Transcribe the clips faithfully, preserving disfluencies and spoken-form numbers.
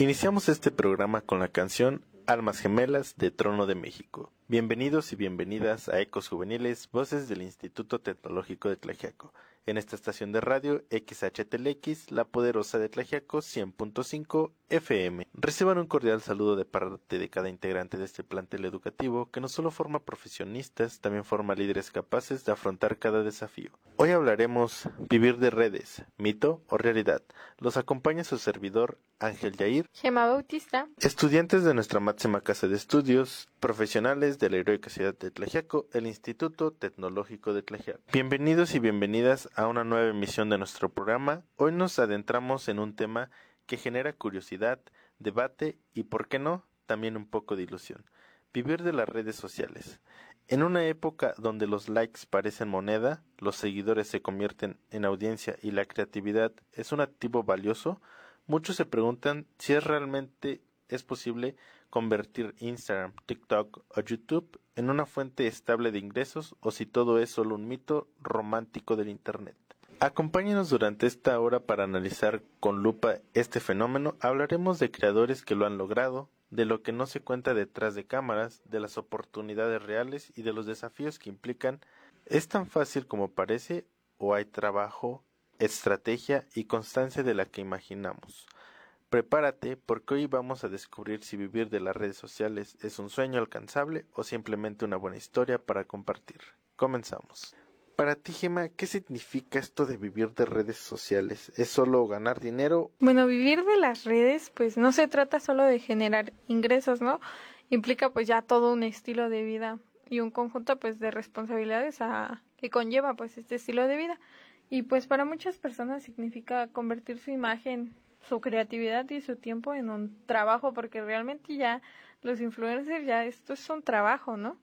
Iniciamos este programa con la canción Almas Gemelas de Trono de México. Bienvenidos y bienvenidas a Ecos Juveniles, voces del Instituto Tecnológico de Tlaxiaco. En esta estación de radio X H T L X, la poderosa de Tlaxiaco cien punto cinco F M. Reciban un cordial saludo de parte de cada integrante de este plantel educativo que no solo forma profesionistas, también forma líderes capaces de afrontar cada desafío. Hoy hablaremos vivir de redes, mito o realidad. Los acompaña su servidor Ángel Yair, Gemma Bautista, estudiantes de nuestra máxima casa de estudios, profesionales de la heroica ciudad de Tlaxiaco, el Instituto Tecnológico de Tlaxiaco. Bienvenidos y bienvenidas a una nueva emisión de nuestro programa. Hoy nos adentramos en un tema que genera curiosidad, debate y, por qué no, también un poco de ilusión. Vivir de las redes sociales. En una época donde los likes parecen moneda, los seguidores se convierten en audiencia y la creatividad es un activo valioso, muchos se preguntan si es realmente es posible convertir Instagram, TikTok o YouTube en una fuente estable de ingresos o si todo es solo un mito romántico del Internet. Acompáñenos durante esta hora para analizar con lupa este fenómeno. Hablaremos de creadores que lo han logrado, de lo que no se cuenta detrás de cámaras, de las oportunidades reales y de los desafíos que implican. ¿Es tan fácil como parece o hay trabajo, estrategia y constancia de la que imaginamos? Prepárate porque hoy vamos a descubrir si vivir de las redes sociales es un sueño alcanzable o simplemente una buena historia para compartir. Comenzamos. Para ti, Gemma, ¿qué significa esto de vivir de redes sociales? ¿Es solo ganar dinero? Bueno, vivir de las redes, pues no se trata solo de generar ingresos, ¿no? Implica pues ya todo un estilo de vida y un conjunto pues de responsabilidades a, que conlleva pues este estilo de vida. Y pues para muchas personas significa convertir su imagen, su creatividad y su tiempo en un trabajo, porque realmente ya los influencers ya esto es un trabajo, ¿no?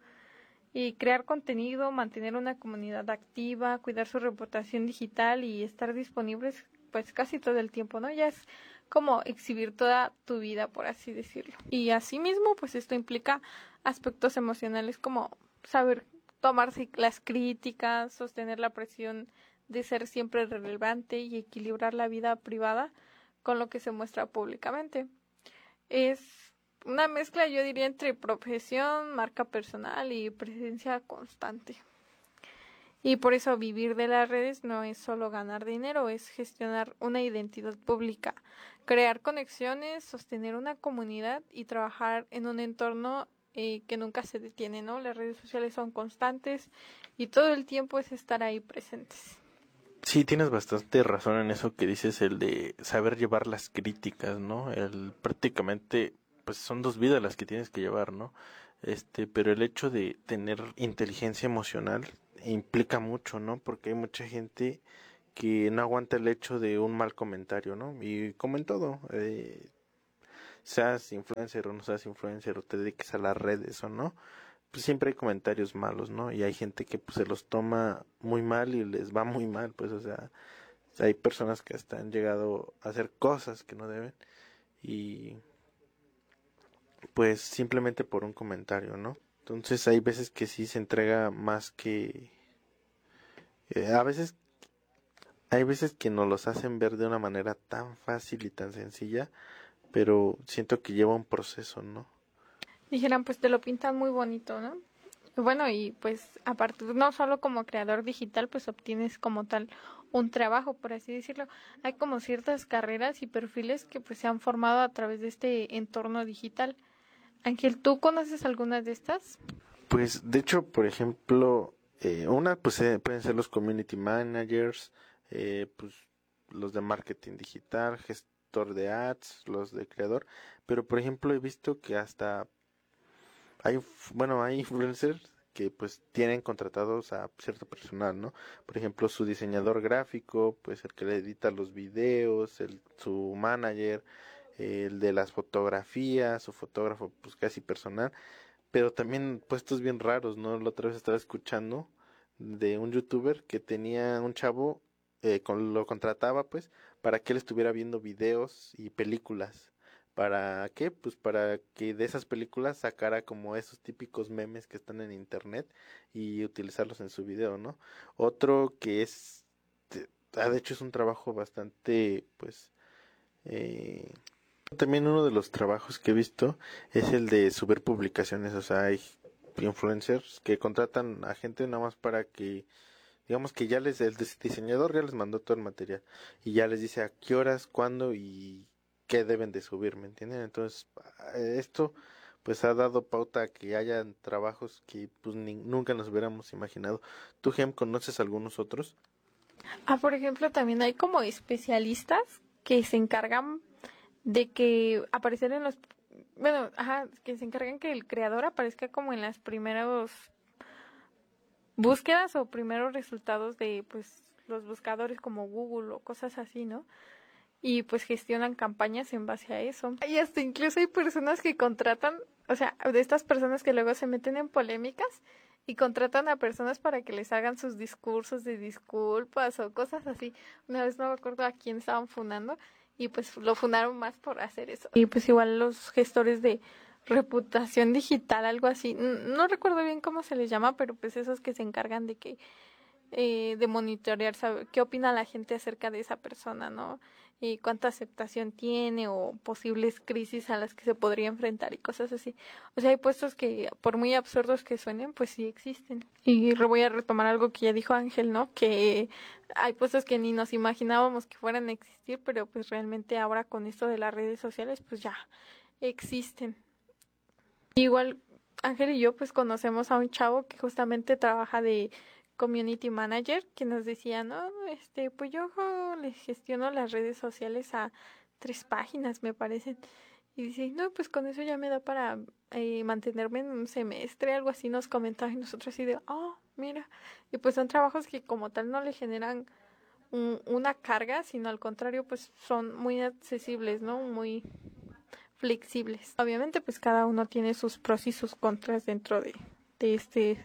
Y crear contenido, mantener una comunidad activa, cuidar su reputación digital y estar disponibles pues casi todo el tiempo, ¿no? Ya es como exhibir toda tu vida, por así decirlo. Y asimismo, pues esto implica aspectos emocionales como saber tomarse las críticas, sostener la presión de ser siempre relevante y equilibrar la vida privada con lo que se muestra públicamente. Es una mezcla, yo diría, entre profesión, marca personal y presencia constante. Y por eso vivir de las redes no es solo ganar dinero, es gestionar una identidad pública, crear conexiones, sostener una comunidad y trabajar en un entorno eh, que nunca se detiene, ¿no? Las redes sociales son constantes y todo el tiempo es estar ahí presentes. Sí, tienes bastante razón en eso que dices, el de saber llevar las críticas, ¿no? El prácticamente, pues son dos vidas las que tienes que llevar, ¿no? Este, pero el hecho de tener inteligencia emocional implica mucho, ¿no? Porque hay mucha gente que no aguanta el hecho de un mal comentario, ¿no? Y como en todo, eh, seas influencer o no seas influencer o te dediques a las redes o no, pues siempre hay comentarios malos, ¿no? Y hay gente que pues se los toma muy mal y les va muy mal, pues, o sea, hay personas que hasta han llegado a hacer cosas que no deben y pues simplemente por un comentario, ¿no? Entonces hay veces que sí se entrega más que... Eh, a veces... Hay veces que nos los hacen ver de una manera tan fácil y tan sencilla, pero siento que lleva un proceso, ¿no? Dijeran, pues te lo pintan muy bonito, ¿no? Bueno, y pues a partir, no solo como creador digital, pues obtienes como tal un trabajo, por así decirlo. Hay como ciertas carreras y perfiles que pues se han formado a través de este entorno digital. Ángel, ¿tú conoces algunas de estas? Pues de hecho, por ejemplo, eh, una pues eh, pueden ser los community managers, eh, pues los de marketing digital, gestor de ads, los de creador, pero por ejemplo he visto que hasta hay, bueno, hay influencers que pues tienen contratados a cierto personal, ¿no? Por ejemplo, su diseñador gráfico, pues el que le edita los videos, el, su manager, el de las fotografías, su fotógrafo pues casi personal, pero también puestos bien raros, ¿no? La otra vez estaba escuchando de un youtuber que tenía un chavo, eh, con, lo contrataba pues para que él estuviera viendo videos y películas. ¿Para qué? Pues para que de esas películas sacara como esos típicos memes que están en internet y utilizarlos en su video, ¿no? Otro que es, de, ah, de hecho es un trabajo bastante, pues, eh, También uno de los trabajos que he visto es el de subir publicaciones, o sea, hay influencers que contratan a gente nada más para que, digamos que ya les, el diseñador ya les mandó todo el material y ya les dice a qué horas, cuándo y qué deben de subir, ¿me entienden? Entonces, esto pues ha dado pauta a que hayan trabajos que pues ni, nunca nos hubiéramos imaginado. ¿Tú, Gem, conoces algunos otros? Ah, por ejemplo, también hay como especialistas que se encargan de que aparecer en los, bueno, ajá, que se encargan que el creador aparezca como en las primeras búsquedas o primeros resultados de, pues, los buscadores como Google o cosas así, ¿no? Y pues gestionan campañas en base a eso. Y hasta incluso hay personas que contratan, o sea, de estas personas que luego se meten en polémicas y contratan a personas para que les hagan sus discursos de disculpas o cosas así. Una vez no me acuerdo a quién estaban funando y pues lo fundaron más por hacer eso. Y pues igual los gestores de reputación digital, algo así. No recuerdo bien cómo se les llama, pero pues esos que se encargan de que eh, de monitorear, saber qué opina la gente acerca de esa persona, ¿no? Y cuánta aceptación tiene o posibles crisis a las que se podría enfrentar y cosas así. O sea, hay puestos que, por muy absurdos que suenen, pues sí existen. Y voy a retomar algo que ya dijo Ángel, ¿no? Que hay puestos que ni nos imaginábamos que fueran a existir, pero pues realmente ahora con esto de las redes sociales, pues ya existen. Igual Ángel y yo pues conocemos a un chavo que justamente trabaja de community manager, que nos decía, no, este, pues yo les gestiono las redes sociales a tres páginas, me parecen. Y dice, no, pues con eso ya me da para eh, mantenerme en un semestre, algo así nos comentaba y nosotros así de, oh, mira. Y pues son trabajos que como tal no le generan un, una carga, sino al contrario, pues son muy accesibles, ¿no? Muy flexibles. Obviamente, pues cada uno tiene sus pros y sus contras dentro de, de este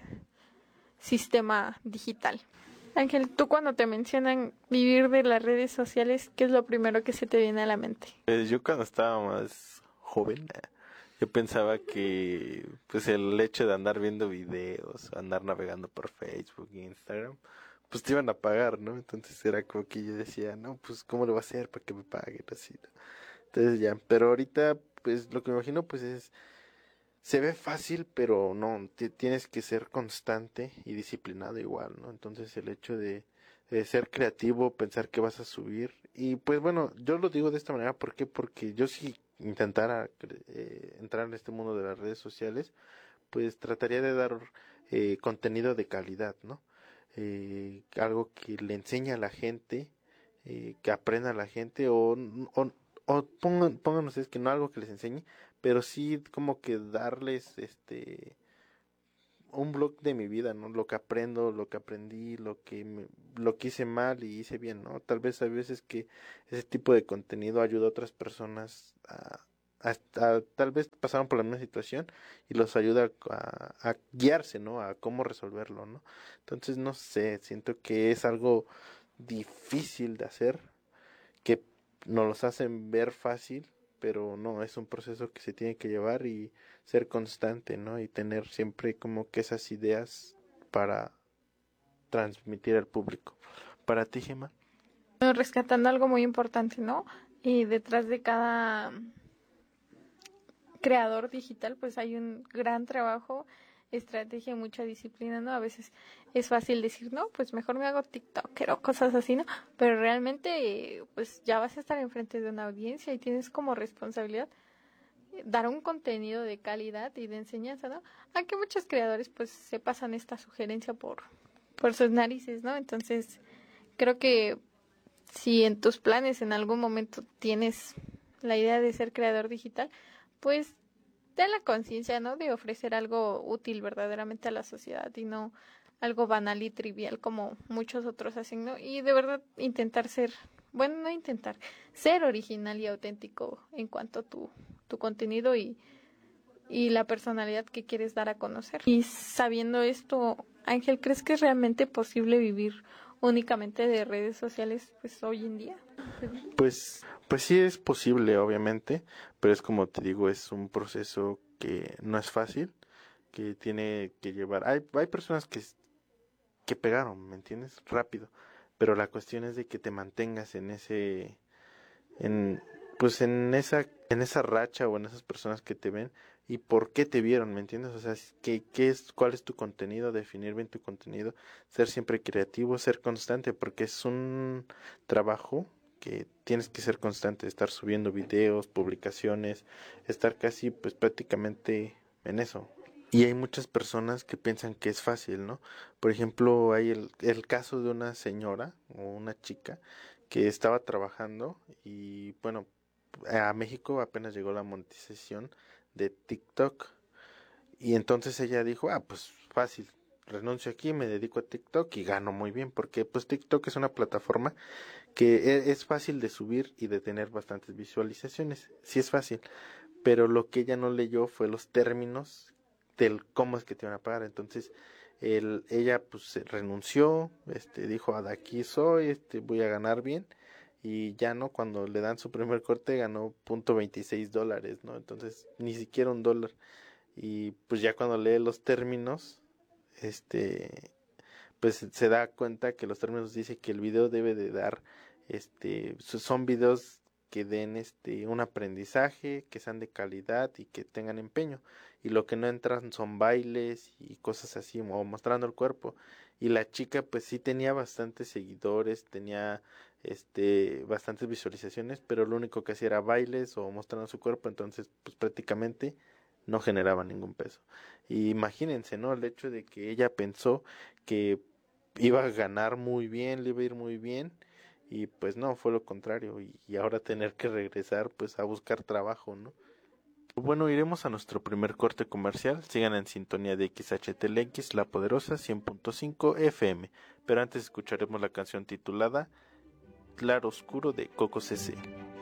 sistema digital. Ángel, tú cuando te mencionan vivir de las redes sociales, ¿qué es lo primero que se te viene a la mente? Pues yo cuando estaba más joven, eh, yo pensaba que pues el hecho de andar viendo videos, andar navegando por Facebook e Instagram, pues te iban a pagar, ¿no? Entonces era como que yo decía, no, pues ¿cómo lo va a hacer para que me paguen así, ¿no? Entonces ya, pero ahorita pues lo que me imagino pues es, se ve fácil, pero no, tienes que ser constante y disciplinado igual, ¿no? Entonces el hecho de, de ser creativo, pensar que vas a subir, y pues bueno, yo lo digo de esta manera, ¿por qué? Porque yo si intentara eh, entrar en este mundo de las redes sociales, pues trataría de dar eh, contenido de calidad, ¿no? Eh, algo que le enseñe a la gente, eh, que aprenda a la gente, o, o, o pongan, pongan ustedes que no algo que les enseñe, pero sí como que darles este un blog de mi vida, ¿no? Lo que aprendo, lo que aprendí, lo que me, lo que hice mal y hice bien, ¿no? Tal vez hay veces que ese tipo de contenido ayuda a otras personas a, a, a tal vez pasaron por la misma situación y los ayuda a, a guiarse, ¿no? A cómo resolverlo, ¿no? Entonces, no sé, siento que es algo difícil de hacer, que nos los hacen ver fácil, pero no, es un proceso que se tiene que llevar y ser constante, ¿no? Y tener siempre como que esas ideas para transmitir al público. Para ti, Gemma. Bueno, rescatando algo muy importante, ¿no? Y detrás de cada creador digital, pues hay un gran trabajo, estrategia, mucha disciplina, ¿no? A veces es fácil decir, no, pues mejor me hago TikToker o cosas así, ¿no? Pero realmente, pues ya vas a estar enfrente de una audiencia y tienes como responsabilidad dar un contenido de calidad y de enseñanza, ¿no? Aunque muchos creadores, pues se pasan esta sugerencia por, por sus narices, ¿no? Entonces, creo que si en tus planes en algún momento tienes la idea de ser creador digital, pues ten la conciencia, ¿no? De ofrecer algo útil verdaderamente a la sociedad y no algo banal y trivial como muchos otros hacen, ¿no? Y de verdad intentar ser, bueno, no intentar, ser original y auténtico en cuanto a tu, tu contenido y, y la personalidad que quieres dar a conocer. Y sabiendo esto, Ángel, ¿crees que es realmente posible vivir únicamente de redes sociales pues hoy en día? Pues, pues sí es posible, obviamente, pero es como te digo, es un proceso que no es fácil, que tiene que llevar. Hay, hay personas que, que pegaron, ¿me entiendes? Rápido, pero la cuestión es de que te mantengas en ese, en, pues en esa en esa racha o en esas personas que te ven y por qué te vieron, ¿me entiendes? O sea, ¿qué, qué es, cuál es tu contenido? Definir bien tu contenido, ser siempre creativo, ser constante, porque es un trabajo que tienes que ser constante, estar subiendo videos, publicaciones, estar casi pues prácticamente en eso. Y hay muchas personas que piensan que es fácil, ¿no? Por ejemplo, hay el, el caso de una señora o una chica que estaba trabajando y bueno, a México apenas llegó la monetización de TikTok y entonces ella dijo, ah, pues fácil, renuncio aquí, me dedico a TikTok y gano muy bien porque pues TikTok es una plataforma que e- es fácil de subir y de tener bastantes visualizaciones, sí es fácil, pero lo que ella no leyó fue los términos del cómo es que te van a pagar. Entonces, él, ella pues se renunció, este, dijo, "Ah, de aquí soy, este, voy a ganar bien", y ya no, cuando le dan su primer corte ganó punto veintiséis dólares, ¿no? Entonces, ni siquiera un dólar. Y pues ya cuando lee los términos, este, pues se da cuenta que los términos dice que el video debe de dar, este, son videos que den este un aprendizaje, que sean de calidad y que tengan empeño. Y lo que no entran son bailes y cosas así, o mostrando el cuerpo. Y la chica pues sí tenía bastantes seguidores, tenía este bastantes visualizaciones, pero lo único que hacía era bailes o mostrando su cuerpo, entonces pues prácticamente no generaba ningún peso. Y imagínense, ¿no? El hecho de que ella pensó que iba a ganar muy bien, le iba a ir muy bien y pues no, fue lo contrario y, y ahora tener que regresar pues a buscar trabajo, ¿no? Bueno, iremos a nuestro primer corte comercial, sigan en sintonía de X H T L X, La Poderosa cien punto cinco F M, pero antes escucharemos la canción titulada Claro Oscuro de Coco C C.